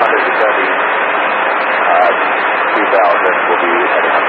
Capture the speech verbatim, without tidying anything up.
Honda Chevy uh, two thousand will be heading